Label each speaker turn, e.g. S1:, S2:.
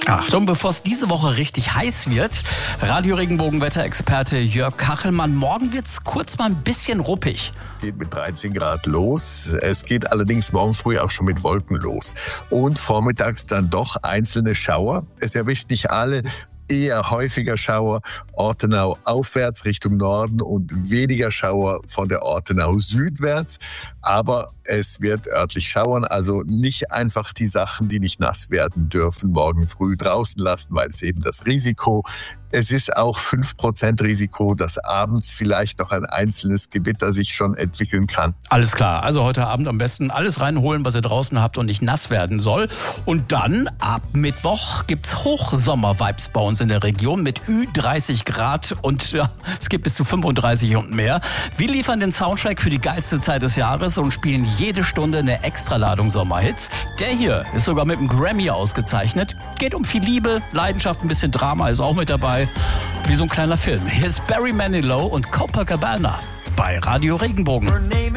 S1: Achtung, bevor es diese Woche richtig heiß wird, Radio Regenbogen-Wetterexperte Jörg Kachelmann. Morgen wird's kurz mal ein bisschen ruppig.
S2: Es geht mit 13 Grad los. Es geht allerdings morgen früh auch schon mit Wolken los. Und vormittags dann doch einzelne Schauer. Es erwischt nicht alle. Eher häufiger Schauer Ortenau aufwärts Richtung Norden und weniger Schauer von der Ortenau südwärts. Aber es wird örtlich schauern, also nicht einfach die Sachen, die nicht nass werden dürfen, morgen früh draußen lassen, weil es eben das Risiko. Es ist auch 5% Risiko, dass abends vielleicht noch ein einzelnes Gewitter sich schon entwickeln kann.
S1: Alles klar, also heute Abend am besten alles reinholen, was ihr draußen habt und nicht nass werden soll. Und dann ab Mittwoch gibt's Hochsommer-Vibes bei uns in der Region mit Ü30 Grad und ja, es gibt bis zu 35 und mehr. Wir liefern den Soundtrack für die geilste Zeit des Jahres und spielen jede Stunde eine Extraladung Sommerhits. Der hier ist sogar mit einem Grammy ausgezeichnet. Geht um viel Liebe, Leidenschaft, ein bisschen Drama ist auch mit dabei. Wie so ein kleiner Film. Hier ist Barry Manilow und Copacabana bei Radio Regenbogen.